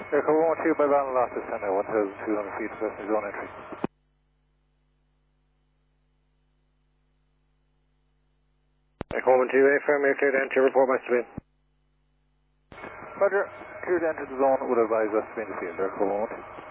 Aircraft 112 by Van Lost is 1,200 feet, passenger zone entry. Aircraft 128, firm, you're clear to enter, report back to me. Roger, clear to enter the zone, would advise us to be in the field, Aircraft 112.